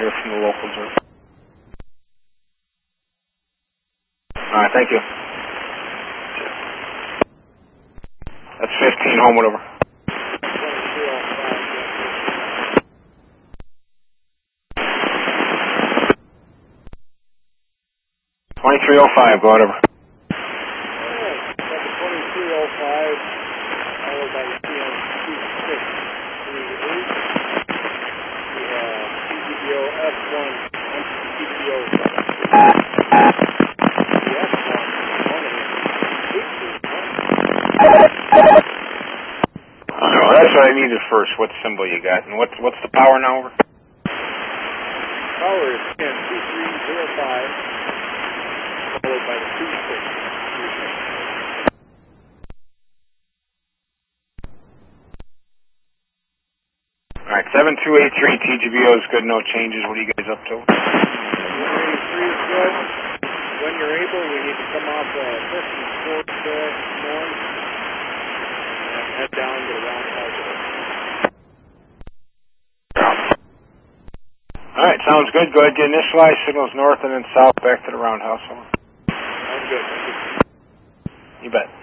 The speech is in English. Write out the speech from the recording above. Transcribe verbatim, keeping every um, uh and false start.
hear from the locals. Or... All right, thank you. That's fifteen, home, whatever. twenty-three oh five, go whatever. twenty-three oh five, followed by the P M two six three eight. We have T G B O F one, T G B O F one, Oh, that's what I needed first. What symbol you got? And what's what's the power now? Power is P M two three oh five, followed by the two six three six. All right, seven two eight three T G B O is good, no changes. What are you guys up to? one eighty-three is good. When you're able, we need to come off uh, first and fourth uh, north and head down to the roundhouse. All right, sounds good. Go ahead, get initialized, signals north and then south back to the roundhouse. Sounds good. You bet.